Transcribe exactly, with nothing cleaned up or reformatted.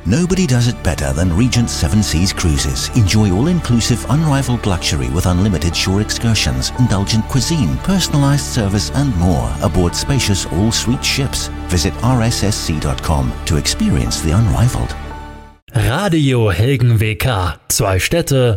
Nobody does it better than Regent Seven Seas Cruises. Enjoy all-inclusive, unrivaled luxury with unlimited shore excursions, indulgent cuisine, personalized service and more aboard spacious all-suite ships. Visit r s s c dot com to experience the unrivaled. Radio Helgen W K. Zwei Städte,